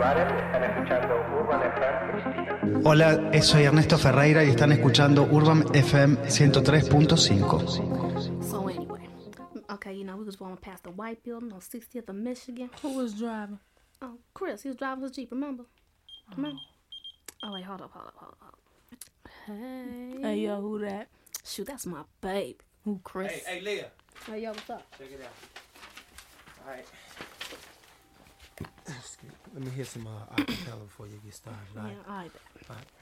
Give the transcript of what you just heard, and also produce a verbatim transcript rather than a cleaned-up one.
Hola, soy Ernesto Ferreira y están escuchando Urban F M ciento tres punto cinco. So anyway, okay, you know, we was walking past the white building on sixtieth of Michigan. Who was driving? Oh, Chris, he was driving his Jeep, remember? Remember? Oh, wait, hold up, hold up, hold up, hold up. Hey. Hey, yo, who that? Shoot, that's my baby. Who, Chris? Hey, hey, Leah. Hey, yo, what's up? Check it out. All right. Excuse me. Let me hear some uh, acapella before you get started. All right. Yeah, all right. All right.